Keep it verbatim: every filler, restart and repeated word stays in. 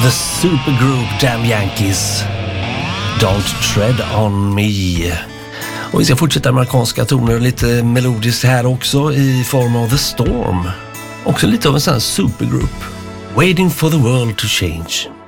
The supergroup Damn Yankees, Don't Tread On Me. Och vi ska fortsätta amerikanska toner, lite melodiskt här också i form av The Storm. Också lite av en sån här supergroup. Waiting for the world to change.